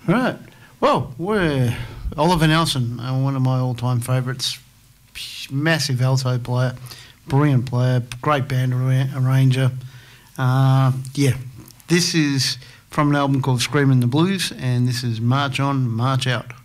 Right. Well, we're Oliver Nelson, one of my all-time favourites. Massive alto player, brilliant player, great band arranger. This is from an album called Screaming the Blues, and this is March On, March Out.